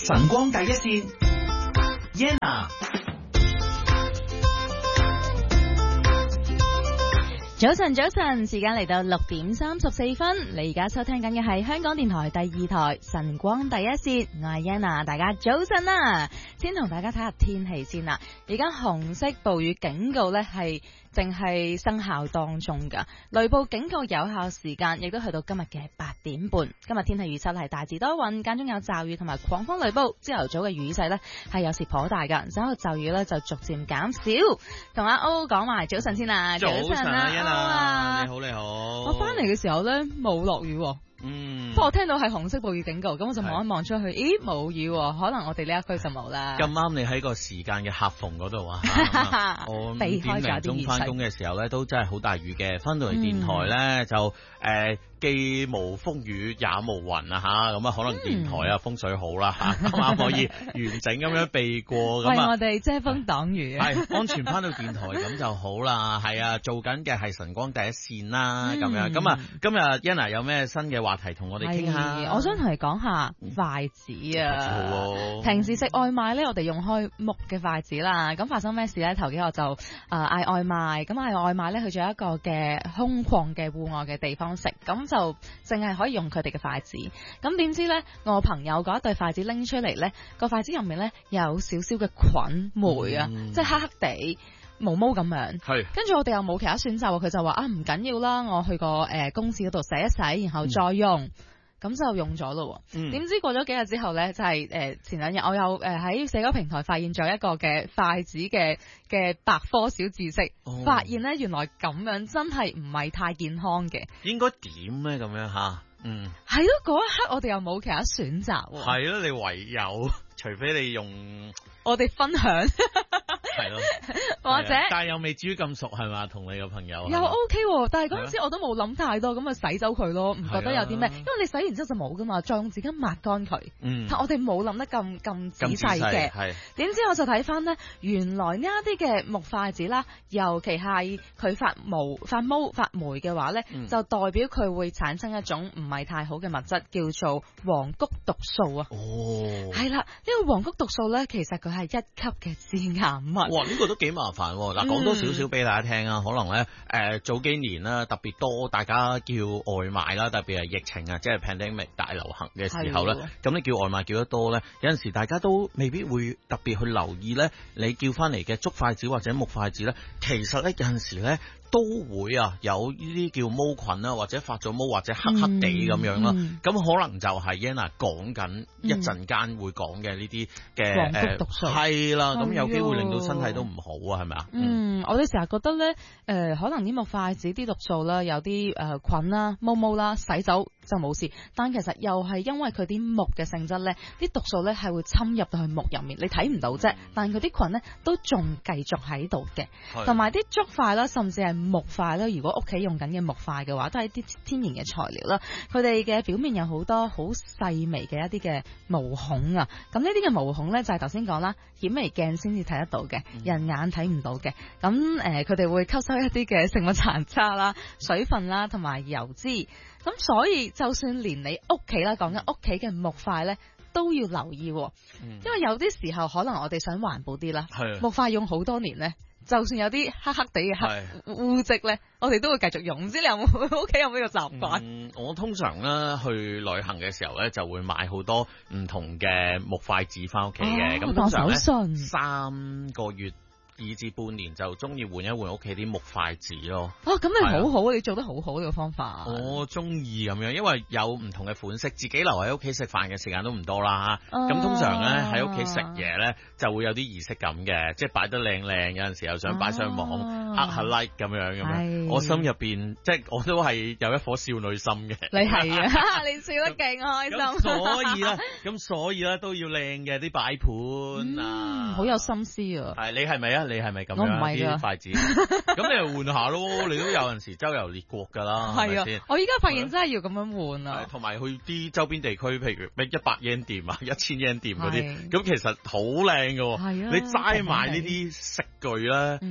晨光第一線 Yenna。 早晨，時間嚟到6:34，你而家收聽緊嘅係香港電台第2台晨光第一線，我係 Yenna， 大家早晨啦！先同大家睇下天氣先啦，而家紅色暴雨警告呢係正係生效當中噶，雷暴警告有效時間亦都去到今日嘅8點半。今日天氣預測係大致多雲，間中有驟雨同埋狂風雷暴，朝頭早嘅雨勢呢係有時頗大噶，稍後驟雨呢就逐漸減少。同阿歐講埋早晨先啦， 早晨啊，你好。 我翻嚟嘅時候咧冇落雨，不過我聽到係紅色暴雨警告，咁我就望一望出去，咦冇雨，可能我哋呢一區就冇啦。 咁啱你喺個時間嘅合縫嗰度啊，我5點零鐘翻工嘅時候咧，都真係好大雨嘅，翻到嚟電台咧就既無風雨也無雲啊吓，咁啊可能電台啊風水好啦吓，咁啱可以完整咁樣避過，咁為我哋遮風擋雨啊， 係安全翻到電台咁就好啦。係啊，做緊嘅係晨光第一線啦，咁樣咁啊，今日 Yenna 有咩新嘅話題同我哋傾下？ 我想同你講下筷子啊。 好平時食外賣咧，我哋用開木嘅筷子啦。咁發生咩事咧？頭幾日就嗌外賣，咁嗌外賣咧去咗一個嘅空曠嘅戶外嘅地方食，咁就淨係可以用佢哋嘅筷子。咁點知咧，我朋友嗰一對筷子拎出嚟咧，個筷子入面咧有少少嘅菌霉啊，即係黑黑地毛毛咁樣。係。跟住我哋又冇其他選擇，佢就話唔緊要啦，我去個公廁嗰度洗一洗，然後再用。咁就用咗咯。點知過咗幾日之後咧，就係前兩日我有喺社交平台發現咗一個嘅筷子嘅百科小知識，發現咧原來咁樣真係唔係太健康嘅。應該點咧咁樣吓？係咯，嗰一刻我哋又冇其他選擇。係咯，你唯有除非你用我哋分享。係咯，或者但係又未至於咁熟係嘛？同你個朋友又 OK， 但係嗰陣時我都冇諗太多，咁啊洗走佢咯，唔覺得有啲咩？因為你洗完之後就冇噶嘛，再用紙巾抹乾佢。但我哋冇諗得咁仔細嘅。點知我就睇翻呢，原來呢一啲嘅木筷子啦，尤其係佢發霉嘅話呢，就代表佢會產生一種唔係太好嘅物質，叫做黃麴毒素啊。係啦，呢個黃麴毒素呢，其實佢係1級嘅致癌物。哇！呢個都幾麻煩喎。嗱，講多少少俾大家聽啊。可能咧早幾年啦，特別多大家叫外賣啦，特別係疫情啊，即係 pandemic 大流行嘅時候咧，咁你叫外賣叫得多咧，有陣時大家都未必會特別去留意咧，你叫翻嚟嘅竹筷子或者木筷子咧，其實咧有陣時咧都會有呢啲叫毛菌啦，或者發咗毛或者黑黑地咁樣啦，咁可能就係 Yenna 講緊一陣間會講嘅呢啲嘅黃麴毒素係啦，咁有機會令到身體都唔好啊，係咪啊？我哋成日覺得咧，可能啲木筷子啲毒素啦，有啲菌啦、毛啦，洗走就冇事，但其實又係因為佢啲木嘅性質咧，啲毒素咧係會侵入到去木入面，你睇唔到啫，但佢啲菌咧都仲繼續喺度嘅，同埋啲竹筷啦，甚至係木筷啦，如果屋企用緊嘅木筷嘅話，都係啲天然嘅材料啦。佢哋嘅表面有好多好細微嘅一啲嘅毛孔啊。咁呢啲嘅毛孔咧就係頭先講啦，顯微鏡先至睇得到嘅，人眼睇唔到嘅。咁佢哋會吸收一啲嘅食物殘渣啦、水分啦同埋油脂。咁所以就算連你屋企啦，講緊屋企嘅木筷咧，都要留意。因為有啲時候可能我哋想環保啲啦，木筷用好多年咧。就算有啲黑黑地嘅黑污漬咧，我哋都會繼續用。唔知你有冇屋企有冇呢個習慣？我通常咧去旅行嘅時候咧，就會買好多唔同嘅木筷子翻屋企嘅。咁通常咧3個月以至半年就中意換一換屋企啲木筷子咯。咁你好好，你做得好好呢個方法。我中意咁樣，因為有唔同嘅款式，自己留喺屋企食飯嘅時間都唔多啦。咁通常咧喺屋企食嘢咧就會有啲儀式感嘅，即係擺得靚靚，有陣時又想擺上網呃下 like 咁樣。我心入邊即係我都係有一顆少女心嘅。你係啊，你笑得勁開心。所以咧都要靚嘅啲擺盤啊，好有心思啊。係你係咪啊？你係咪咁樣？我唔係啲筷子，咁你又換下咯。你都有陣時周遊列國噶啦，係咪先？我依家發現真係要咁樣換啊。同埋去啲周邊地區，譬如咩100 yen 店啊、1000 yen 店嗰啲，咁其實好靚噶。係啊，你齋買呢啲食具咧，其實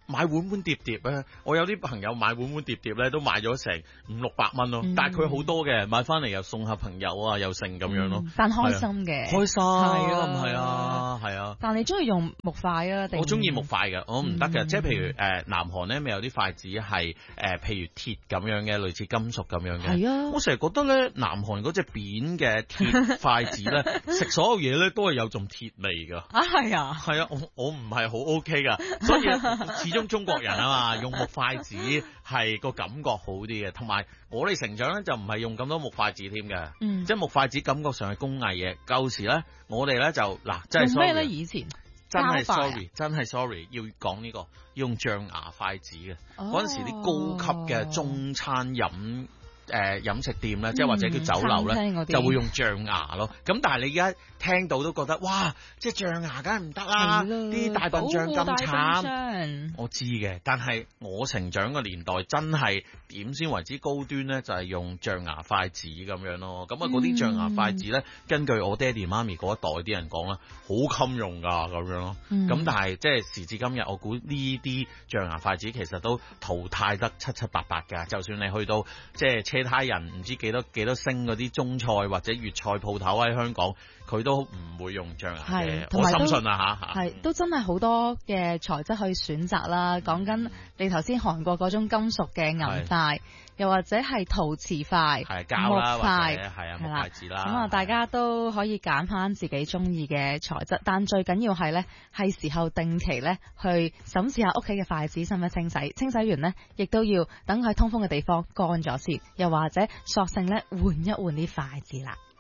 買碗碟碟咧，我有啲朋友買碗碟碟咧都買咗成500-600蚊咯，但係佢好多嘅，買翻嚟又送下朋友啊，又剩咁樣咯。 但開心嘅， 開心係啊，係啊。 但你中意用木筷啊？ 我中意木筷嘅，我唔得嘅，即係譬如南韓咧，咪有啲筷子係譬如鐵咁樣嘅，類似金屬咁樣嘅。 係啊， 我成日覺得咧，南韓嗰隻扁嘅鐵筷子咧，食所有嘢咧都係有種鐵味噶。 啊，係啊， 係啊，我唔係好 OK 噶，所以始終中國人啊嘛，用木筷子係個感覺好啲嘅，同埋我哋成長咧就唔係用咁多木筷子添嘅，即係木筷子感覺上係工藝嘢。舊時咧，我哋咧就嗱，真係用咩咧？以前真係 sorry，要講呢個用象牙筷子嘅。嗰陣時啲高級嘅中餐飲食店咧，即係或者叫酒樓咧，就會用象牙咯。咁但係你而家聽到都覺得哇，即係象牙梗係唔得啦，啲大笨象咁慘。我知嘅，但係我成長嘅年代真係點先為之高端咧？就係用象牙筷子咁樣咯。咁啊，嗰啲象牙筷子咧，根據我爹哋媽咪嗰一代啲人講啦，好襟用噶咁樣咯。咁但係即係時至今日，我估呢啲象牙筷子其實都淘汰得七七八八㗎。就算你去到即係車胎人唔知幾多星嗰啲中菜或者粵菜鋪頭喺香港，佢都唔會用象牙嘅。我深信啊嚇，係都真係好多嘅材質可以選擇啦。講緊你頭先韓國嗰種金屬嘅銀筷，又或者係陶瓷筷、 膠啦， 木筷， 木筷子啦。 咁啊，大家都可以揀翻自己中意嘅材質，但最緊要係咧，係時候定期咧去審視下屋企嘅筷子使唔使清洗，清洗完咧，亦都要等佢通風嘅地方乾咗先，又或者索性咧換一換啲筷子啦。